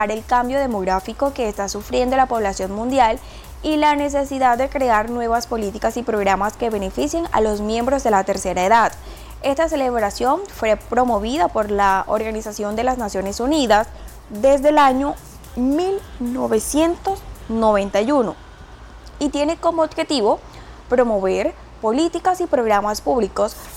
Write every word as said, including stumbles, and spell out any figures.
el cambio demográfico que está sufriendo la población mundial y la necesidad de crear nuevas políticas y programas que beneficien a los miembros de la tercera edad. Esta celebración fue promovida por la Organización de las Naciones Unidas desde el año mil novecientos noventa y uno y tiene como objetivo promover políticas y programas públicos